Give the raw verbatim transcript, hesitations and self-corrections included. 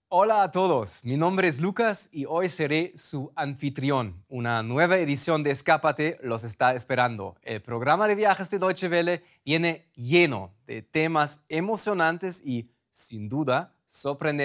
Hola a todos, mi nombre es Lucas y hoy seré su anfitrión. Una nueva edición de Escápate los está esperando. El programa de viajes de Deutsche Welle viene lleno de temas emocionantes y, sin duda, sorprendentes.